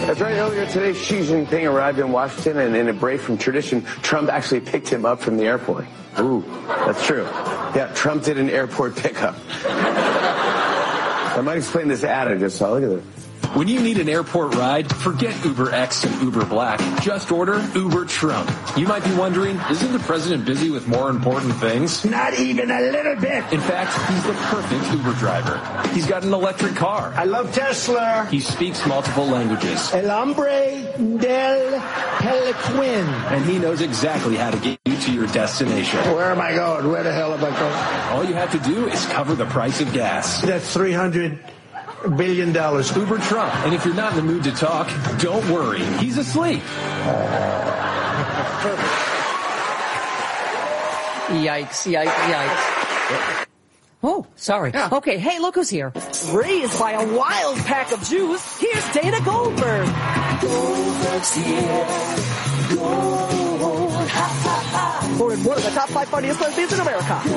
Very earlier today, Xi Jinping arrived in Washington, and in a break from tradition, Trump actually picked him up from the airport. Ooh, that's true. Yeah, Trump did an airport pickup. I might explain this ad I just saw. Look at this. When you need an airport ride, forget Uber X and Uber Black. Just order Uber Trump. You might be wondering, isn't the president busy with more important things? Not even a little bit. In fact, he's the perfect Uber driver. He's got an electric car. I love Tesla. He speaks multiple languages. El hombre del Peliquin. And he knows exactly how to get you to your destination. Where am I going? Where the hell am I going? All you have to do is cover the price of gas. That's $300 billion. Uber Trump. And if you're not in the mood to talk, don't worry. He's asleep. Yikes, yikes, yikes. Oh, sorry. Yeah. Okay, hey, look who's here. Raised by a wild pack of Jews, here's Dana Goldberg. Goldberg's here. Gold. Ha, ha, ha. Voted one of the top 5 funniest lesbians in America.